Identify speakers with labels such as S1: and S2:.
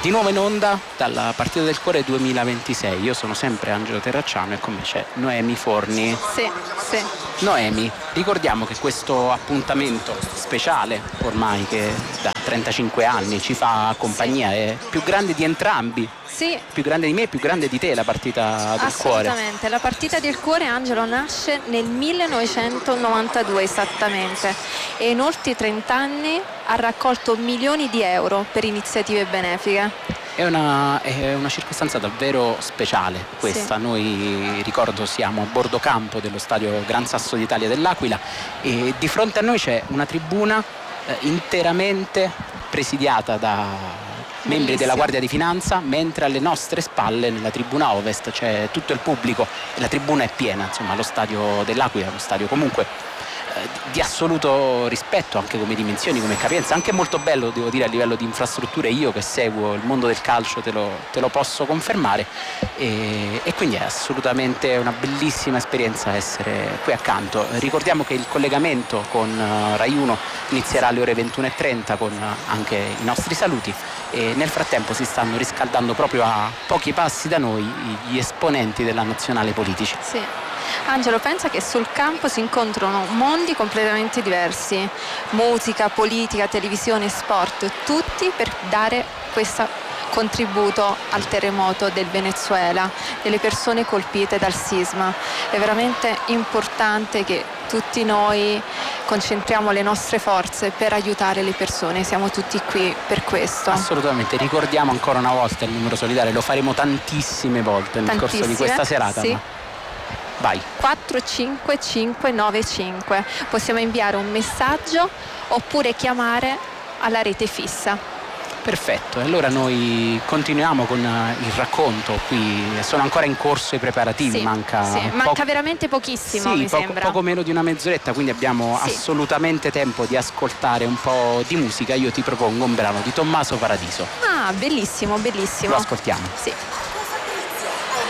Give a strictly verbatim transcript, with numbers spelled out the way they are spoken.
S1: Di nuovo in onda dalla Partita del Cuore duemilaventisei. Io sono sempre Angelo Terracciano e con me c'è Noemi Forni.
S2: Sì, sì.
S1: Noemi, ricordiamo che questo appuntamento speciale, ormai che da trentacinque anni ci fa compagnia, sì, è più grande di entrambi.
S2: Sì.
S1: Più grande di me e più grande di te, la Partita del Cuore.
S2: Assolutamente, la Partita del Cuore, Angelo, nasce nel millenovecentonovantadue esattamente e in oltre trenta anni ha raccolto milioni di euro per iniziative benefiche.
S1: È una, è una circostanza davvero speciale questa, sì. Noi, ricordo, siamo a bordo campo dello stadio Gran Sasso d'Italia dell'Aquila e di fronte a noi c'è una tribuna eh, interamente presidiata da membri della Guardia di Finanza, mentre alle nostre spalle nella tribuna ovest c'è tutto il pubblico e la tribuna è piena. Insomma, lo stadio dell'Aquila è uno stadio comunque eh, di assoluto rispetto, anche come dimensioni, come capienza, anche molto bello, devo dire, a livello di infrastrutture. Io che seguo il mondo del calcio te lo, te lo posso confermare e, e quindi è assolutamente una bellissima esperienza essere qui accanto. Ricordiamo che il collegamento con uh, Rai uno inizierà alle ore ventuno e trenta con uh, anche i nostri saluti e nel frattempo si stanno riscaldando proprio a pochi passi da noi gli esponenti della nazionale politici.
S2: Sì. Angelo, pensa che sul campo si incontrano mondi completamente diversi, musica, politica, televisione, sport, tutti per dare questo contributo al terremoto del Venezuela, delle persone colpite dal sisma. È veramente importante che tutti noi concentriamo le nostre forze per aiutare le persone, siamo tutti qui per questo.
S1: Assolutamente, ricordiamo ancora una volta il numero solidale, lo faremo tantissime volte nel
S2: tantissime,
S1: corso di questa serata.
S2: Sì.
S1: Ma... vai.
S2: quattro cinque cinque nove cinque, possiamo inviare un messaggio oppure chiamare alla rete fissa.
S1: Perfetto, allora noi continuiamo con il racconto. Qui sono ancora in corso i preparativi,
S2: sì,
S1: manca,
S2: sì,
S1: po-
S2: manca veramente pochissimo,
S1: sì,
S2: mi
S1: poco,
S2: sembra.
S1: poco meno di una mezz'oretta, quindi abbiamo sì. assolutamente tempo di ascoltare un po' di musica. Io ti propongo un brano di Tommaso Paradiso.
S2: Ah, bellissimo, bellissimo.
S1: Lo ascoltiamo.
S2: Sì.